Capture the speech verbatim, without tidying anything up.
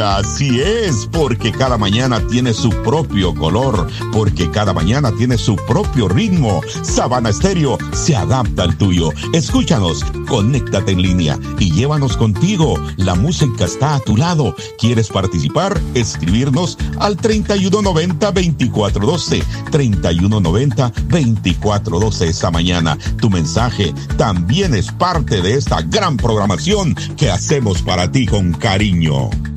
Así es, porque cada mañana tiene su propio color, porque cada mañana tiene su propio ritmo. Sabana Estéreo se adapta al tuyo. Escúchanos, conéctate en línea y llévanos contigo. La música está a tu lado. ¿Quieres participar? Escribirnos al treinta y uno noventa, veinticuatro doce, treinta y uno noventa, veinticuatro doce esta mañana. Tu mensaje también es parte de esta gran programación que hacemos para ti con cariño.